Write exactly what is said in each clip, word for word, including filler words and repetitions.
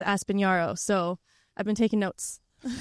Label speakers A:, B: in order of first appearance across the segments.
A: Aspen Yarrow. So I've been taking notes.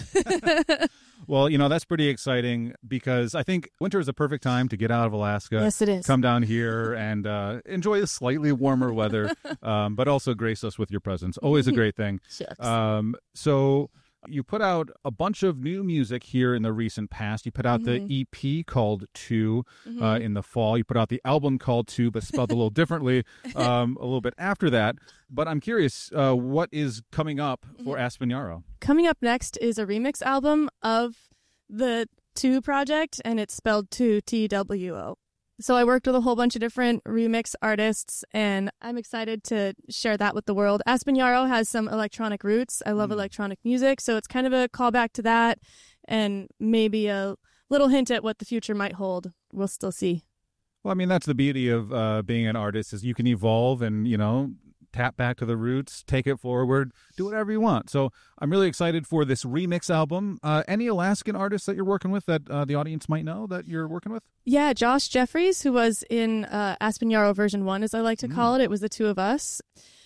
B: Well, you know, that's pretty exciting because I think winter is a perfect time to get out of Alaska.
A: Yes, it is.
B: Come down here and uh, enjoy the slightly warmer weather, um, but also grace us with your presence. Always a great thing.
A: Shucks.
B: Um, so you put out a bunch of new music here in the recent past. You put out
A: Mm-hmm.
B: the E P called Two
A: Mm-hmm.
B: uh, in the fall. You put out the album called Two, but spelled a little differently um, a little bit after that. But I'm curious, uh, what is coming up for
A: Mm-hmm.
B: Aspen Yarrow?
A: Coming up next is a remix album of the Two project, and it's spelled Two, T W O. So I worked with a whole bunch of different remix artists, and I'm excited to share that with the world. Aspen Yarrow has some electronic roots. I love
B: Mm.
A: electronic music, so it's kind of a callback to that, and maybe a little hint at what the future might hold. We'll still see.
B: Well, I mean, that's the beauty of uh, being an artist is you can evolve and, you know, tap back to the roots, take it forward, do whatever you want. So I'm really excited for this remix album. Uh, any Alaskan artists that you're working with that uh, the audience might know that you're working with?
A: Yeah, Josh Jeffries, who was in uh, Aspen Yarrow version one, as I like to call it. It was the two of us.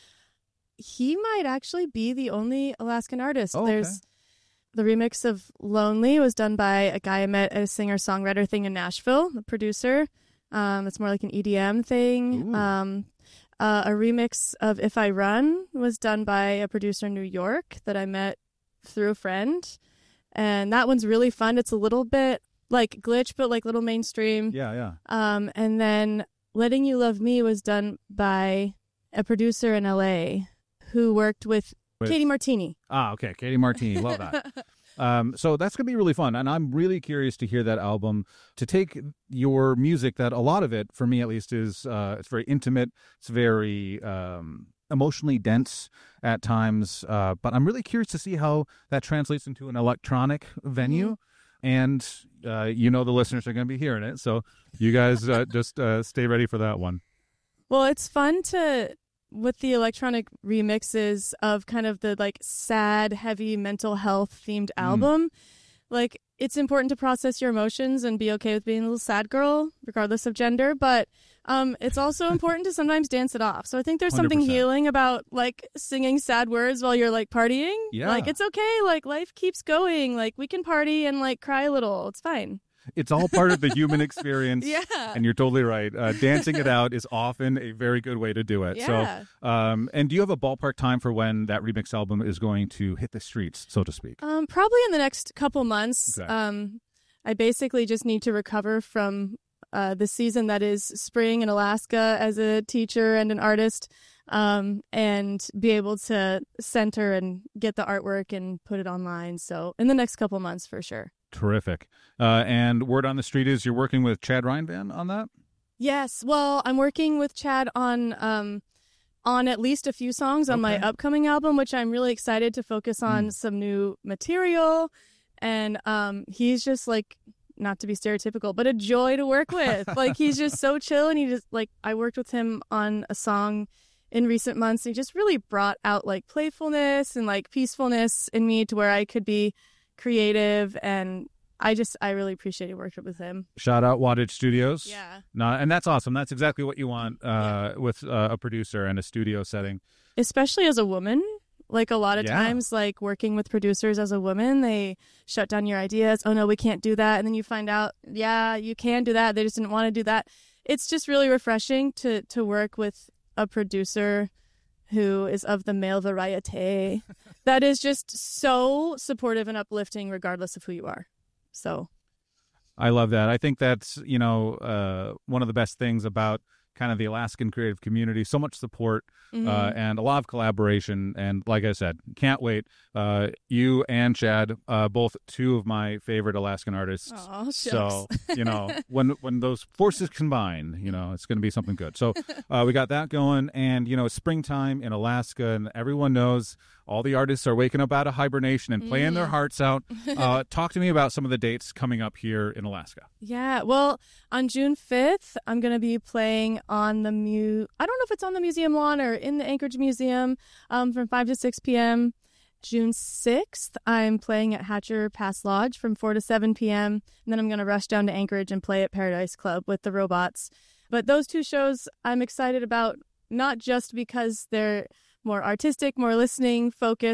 A: He might actually be the only Alaskan artist.
B: Oh, okay.
A: There's the remix of Lonely was done by a guy I met at a singer-songwriter thing in Nashville, the producer. Um, it's more like an E D M thing.
B: Ooh.
A: Um, uh, a remix of If I Run was done by a producer in New York that I met through a friend. And that one's really fun. It's a little bit like Glitch, but like little mainstream.
B: Yeah, yeah.
A: Um, and then Letting You Love Me was done by a producer in L A who worked with,
B: With-
A: Katie Martini.
B: Ah, okay. Katie Martini. Love that. Um, so that's going to be really fun. And I'm really curious to hear that album, to take your music that a lot of it, for me at least, is uh, it's very intimate. It's very um, emotionally dense at times. Uh, but I'm really curious to see how that translates into an electronic venue. And uh, you know the listeners are going to be hearing it. So you guys uh, just uh, stay ready for that one.
A: Well, it's fun to, with the electronic remixes of kind of the like sad, heavy mental health themed album, like it's important to process your emotions and be okay with being a little sad girl, regardless of gender. But um, it's also important to sometimes dance it off. So I think there's something
B: one hundred percent.
A: healing about like singing sad words while you're like partying.
B: Yeah.
A: Like it's okay. Like life keeps going. Like we can party and like cry a little. It's fine.
B: It's all part of the human experience.
A: Yeah.
B: And you're totally right. Uh, dancing it out is often a very good way to do it.
A: Yeah.
B: So, um, and do you have a ballpark time for when that remix album is going to hit the streets, so to speak?
A: Um, probably in the next couple months.
B: Okay.
A: Um, I basically just need to recover from uh, the season that is spring in Alaska as a teacher and an artist, um, and be able to center and get the artwork and put it online. So in the next couple months, for sure.
B: Terrific. Uh, and word on the street is you're working with Chad Reinvan on that?
A: Yes. Well, I'm working with Chad on um, on at least a few songs on my
B: Okay.
A: upcoming album, which I'm really excited to focus on some new material. And um, he's just like, not to be stereotypical, but a joy to work with. Like he's just so chill, and he just like I worked with him on a song in recent months. And he just really brought out like playfulness and like peacefulness in me to where I could be creative, and I just I really appreciated working with him.
B: Shout out Wattage Studios.
A: Yeah.
B: No, and that's awesome. That's exactly what you want uh, with uh, a producer and a studio setting.
A: Especially as a woman. Like a lot of
B: Yeah.
A: times, like working with producers as a woman, they shut down your ideas. Oh no, we can't do that. And then you find out, yeah, you can do that. They just didn't want to do that. It's just really refreshing to, to work with a producer who is of the male variete that is just so supportive and uplifting regardless of who you are. So
B: I love that. I think that's, you know, uh, one of the best things about kind of the Alaskan creative community. So much support
A: mm-hmm.
B: uh, and a lot of collaboration. And like I said, can't wait. Uh, you and Chad, uh, both two of my favorite Alaskan artists.
A: Aw, shucks.
B: So, you know, when when those forces combine, you know, it's going to be something good. So uh, we got that going. And, you know, it's springtime in Alaska, and everyone knows all the artists are waking up out of hibernation and playing
A: Mm.
B: their hearts out. Uh, talk to me about some of the dates coming up here in Alaska.
A: Yeah, well, on June fifth, I'm going to be playing on the mu. I don't know if it's on the museum lawn or in the Anchorage Museum um, from five to six p.m. June sixth, I'm playing at Hatcher Pass Lodge from four to seven p.m. And then I'm going to rush down to Anchorage and play at Paradise Club with the Robots. But those two shows I'm excited about, not just because they're more artistic, more listening focused.